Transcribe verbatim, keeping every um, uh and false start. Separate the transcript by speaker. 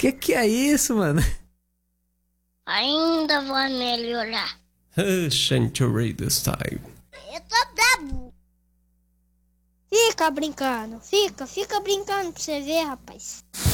Speaker 1: Que que é isso, mano?
Speaker 2: Ainda vai melhorar.
Speaker 1: Century this time.
Speaker 2: Eu tô brabo.
Speaker 3: Fica brincando, fica, fica brincando pra você ver, rapaz.